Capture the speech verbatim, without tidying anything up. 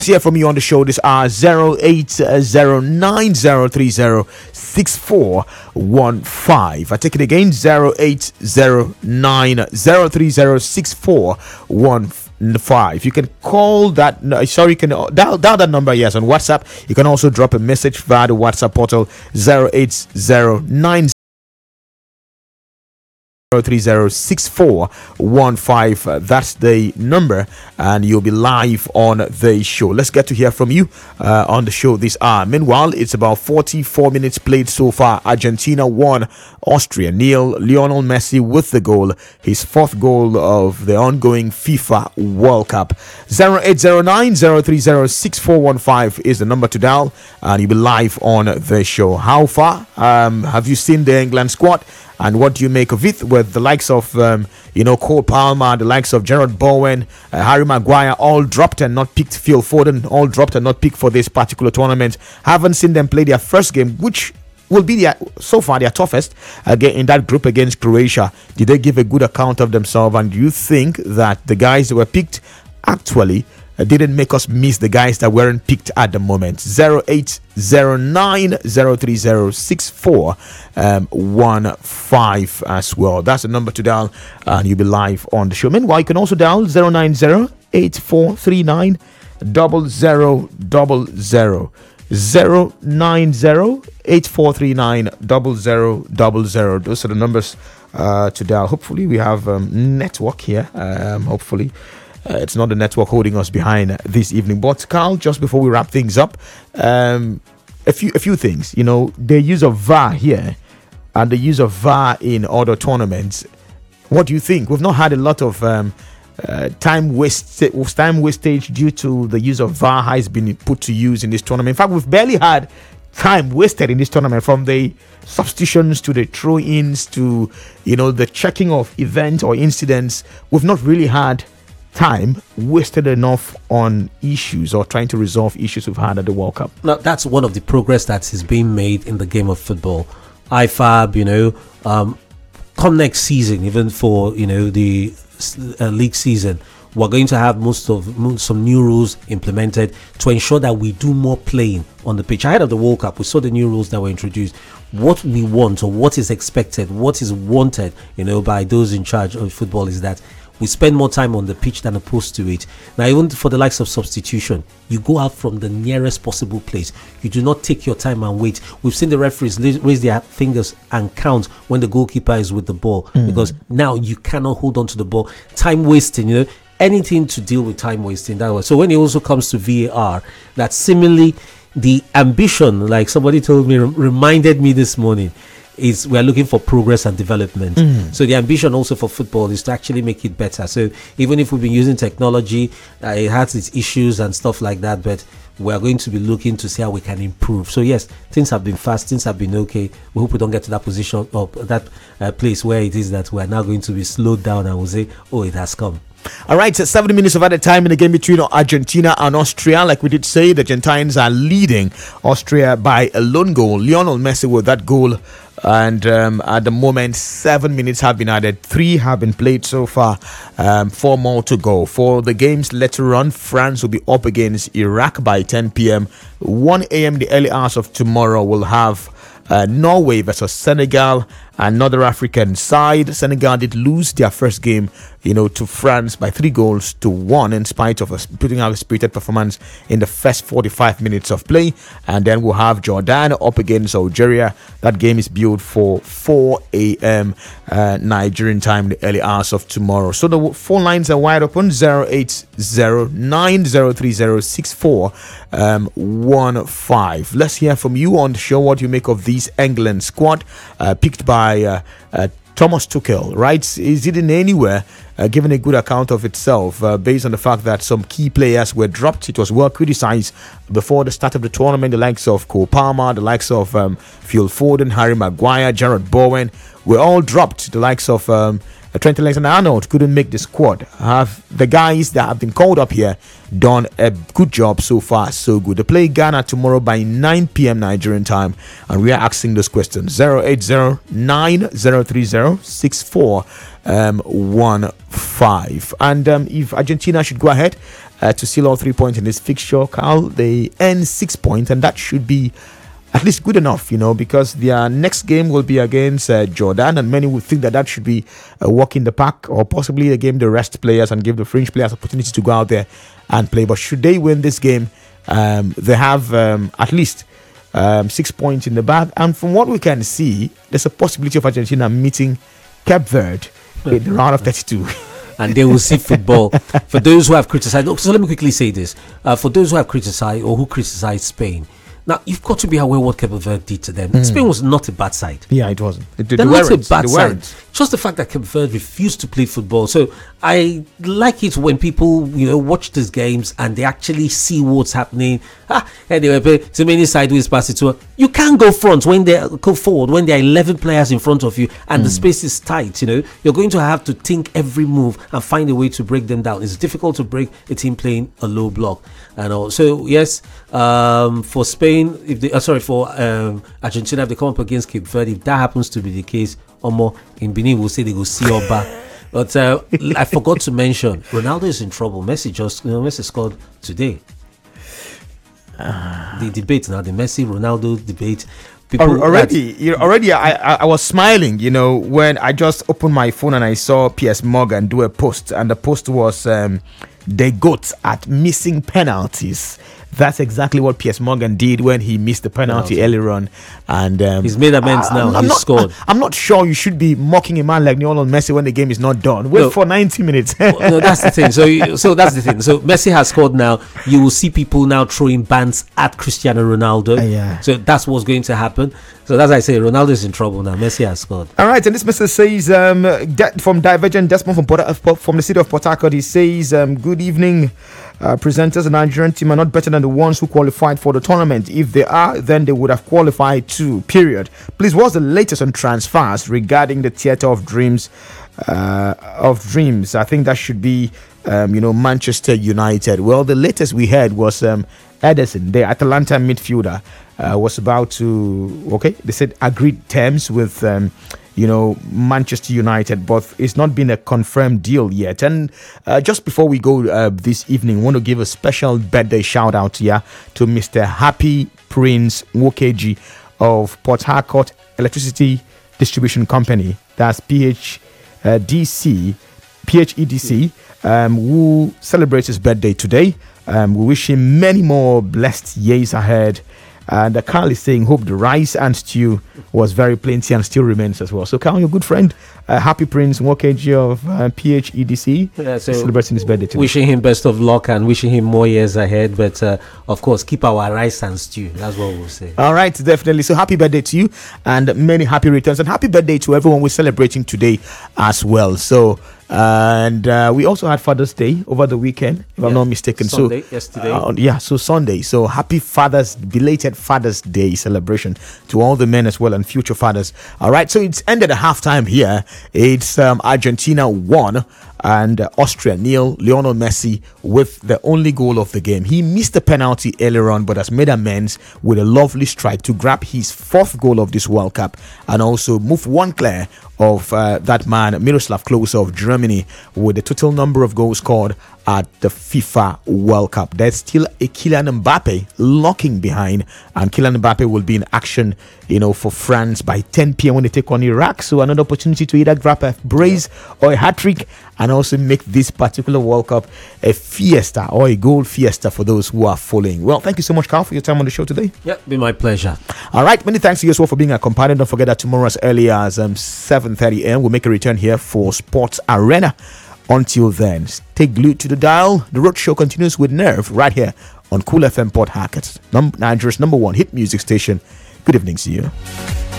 Hear from you on the show this hour. Zero eight zero nine zero three zero six four one five. I take it again. Zero eight zero nine zero three zero six four one five. You can call that. No, sorry, you can dial, dial that number. Yes, on WhatsApp. You can also drop a message via the WhatsApp portal. Zero eight zero nine zero three zero six four one five. Uh, that's the number, and you'll be live on the show. Let's get to hear from you uh, on the show this hour. Meanwhile, it's about forty-four minutes played so far. Argentina won, Austria nil. Lionel Messi with the goal, his fourth goal of the ongoing FIFA World Cup. Zero eight zero nine zero three zero six four one five is the number to dial, and you'll be live on the show. How far um, have you seen the England squad? And what do you make of it, with the likes of, um, you know, Cole Palmer, the likes of Gerard Bowen, uh, Harry Maguire, all dropped and not picked, Phil Foden, all dropped and not picked for this particular tournament. Haven't seen them play their first game, which will be their, so far their toughest again in that group against Croatia. Did they give a good account of themselves? And do you think that the guys that were picked actually uh, didn't make us miss the guys that weren't picked at the moment? Zero eight zero nine zero three zero six four one five as well. That's the number to dial, and you'll be live on the show. Meanwhile, you can also dial zero nine zero eight four three nine zero zero zero zero. zero nine zero eight four three nine zero zero zero zero. Those are the numbers uh, to dial. Hopefully we have um, network here. Um, hopefully uh, it's not the network holding us behind this evening. But Carl, just before we wrap things up, um, a few a few things. You know, the use of V A R here and the use of V A R in other tournaments. What do you think? We've not had a lot of um, Uh, time waste time wastage due to the use of V A R has been put to use in this tournament. In fact, we've barely had time wasted in this tournament, from the substitutions to the throw-ins to, you know, the checking of events or incidents. We've not really had time wasted enough on issues or trying to resolve issues we've had at the World Cup. Now, that's one of the progress that is being made in the game of football. I F A B, you know, um, come next season, even for, you know, the Uh, league season, we're going to have most of some new rules implemented to ensure that we do more playing on the pitch. Ahead of the World Cup, we saw the new rules that were introduced. What we want, or what is expected, what is wanted, you know, by those in charge of football, is that we spend more time on the pitch than opposed to it. Now, even for the likes of substitution, you go out from the nearest possible place. You do not take your time and wait. We've seen the referees raise their fingers and count when the goalkeeper is with the ball, mm. because now you cannot hold on to the ball. Time wasting, you know, anything to deal with time wasting that way. So when it also comes to V A R, that seemingly the ambition, like somebody told me, reminded me this morning, is we are looking for progress and development. Mm. So the ambition also for football is to actually make it better. So even if we've been using technology, uh, it has its issues and stuff like that, but we are going to be looking to see how we can improve. So yes, things have been fast, things have been okay. We hope we don't get to that position or that uh, place where it is that we are now going to be slowed down and we'll say, oh, it has come. All right, so seventy minutes of added time in the game between Argentina and Austria. Like we did say, the Argentines are leading Austria by a lone goal. Lionel Messi with that goal. And um, at the moment, seven minutes have been added. Three have been played so far. Um, four more to go. For the games later on, France will be up against Iraq by ten p.m. one a.m. the early hours of tomorrow, we'll have uh, Norway versus Senegal, another African side. Senegal did lose their first game, you know, to France by three goals to one, in spite of us putting out a spirited performance in the first forty-five minutes of play. And then we'll have Jordan up against Algeria. That game is billed for four a.m. Uh, Nigerian time, the early hours of tomorrow. So the phone lines are wide open. Zero eight zero nine zero three zero six four one five. Let's hear from you on the show what you make of this England squad uh, picked by uh, uh, Thomas Tuchel, right? Is it in anywhere uh, given a good account of itself uh, based on the fact that some key players were dropped? It was well criticized before the start of the tournament. The likes of Cole Palmer, the likes of um, Phil Foden, Harry Maguire, Gerard Bowen were all dropped. The likes of um, Trent Alexander-Arnold couldn't make the squad. Have the guys that have been called up here done a good job so far? So good. They play Ghana tomorrow by nine p.m. Nigerian time, and we are asking those questions. Zero eight zero nine zero three zero six four one five. And um, if Argentina should go ahead uh, to seal all three points in this fixture. Carl, they earn six points, and that should be at least good enough, you know, because their next game will be against uh, Jordan, and many would think that that should be a walk in the park, or possibly a game to rest players and give the fringe players opportunity to go out there and play. But should they win this game, um, they have um, at least um, six points in the bag. And from what we can see, there's a possibility of Argentina meeting Cape Verde in the round of thirty-two. And they will see football. For those who have criticized, oh, so let me quickly say this: uh, for those who have criticized or who criticize Spain. Now, you've got to be aware what Cape Verde did to them. Mm. Spain was not a bad side. Yeah, it wasn't. It, They're not a bad side. Just the fact that Cape Verde refused to play football. So I like it when people, you know, watch these games and they actually see what's happening. Ah, anyway, so many sideways passes to you can't go front when they go forward when there are eleven players in front of you and mm. the space is tight. You know, you're going to have to think every move and find a way to break them down. It's difficult to break a team playing a low block. And all. So yes, um, for Spain, if they, uh, sorry, for um, Argentina, if they come up against Cape Verde, if that happens to be the case, or more in Benin, we'll say they go see Oba. But uh, I forgot to mention, Ronaldo is in trouble. Messi just, you know, Messi scored today. Uh, the debate now, the Messi Ronaldo debate. People already, you know, already, I, I I was smiling, you know, when I just opened my phone and I saw Piers Morgan do a post, and the post was um, "They got at missing penalties." That's exactly what Piers Morgan did when he missed the penalty, penalty. earlier on, and um, he's made amends I, now. I'm, I'm he's not, scored. I, I'm not sure you should be mocking a man like Lionel Messi when the game is not done. Wait no. for ninety minutes. well, no, that's the thing. So, you, so that's the thing. So Messi has scored now. You will see people now throwing bans at Cristiano Ronaldo. Uh, yeah. So that's what's going to happen. So as I say, Ronaldo is in trouble now. Messi has scored. All right, and this message says um, de- from Divergent Desmond from Port- from the city of Port Harcourt. He says, um, "Good evening." Uh, presenters, the Nigerian team are not better than the ones who qualified for the tournament. If they are, then they would have qualified too, period. Please, what's the latest on transfers regarding the Theatre of Dreams? Uh, of Dreams, I think that should be, um, you know, Manchester United. Well, the latest we heard was um, Ederson, the Atalanta midfielder, uh, was about to, okay, they said agreed terms with... Um, you know, Manchester United, but it's not been a confirmed deal yet. And uh, just before we go uh, this evening, I want to give a special birthday shout out here to Mister Happy Prince Nwokeji of Port Harcourt Electricity Distribution Company. That's P H D C, P H E D C, um, who celebrates his birthday today. Um, we wish him many more blessed years ahead. And uh, Carl is saying, hope the rice and stew was very plenty and still remains as well. So, Carl, your good friend, uh, Happy Prince Nwokeji of uh, P H E D C, yeah, so celebrating his birthday today. Wishing him best of luck and wishing him more years ahead. But, uh, of course, keep our rice and stew. That's what we'll say. All right, definitely. So, happy birthday to you and many happy returns. And happy birthday to everyone we're celebrating today as well. So, and uh, we also had Father's Day over the weekend, if yeah. I'm not mistaken. Sunday, so yesterday. Uh, yeah, so Sunday. So happy Father's, belated Father's Day celebration to all the men as well and future fathers. All right, so it's ended at halftime here. It's um, Argentina one and uh, Austria nil. Lionel Messi with the only goal of the game. He missed the penalty earlier on, but has made amends with a lovely strike to grab his fourth goal of this World Cup and also move one clear of uh, that man Miroslav Klose of Germany with the total number of goals scored at the FIFA World Cup. There's still a Kylian Mbappe locking behind, and Kylian Mbappe will be in action, you know, for France by ten p.m. when they take on Iraq. So another opportunity to either grab a brace or a hat-trick and also make this particular World Cup a fiesta or a goal fiesta for those who are following. Well, thank you so much, Carl, for your time on the show today. Yeah, be my pleasure. All right, many thanks to you as well for being a companion. Don't forget that tomorrow as early as um, seven thirty a.m. we'll make a return here for Sports Arena. Until then, stay glued to the dial. The road show continues with Nerve right here on Cool F M Port Harcourt, Num- Nigeria's number one hit music station. Good evening to you.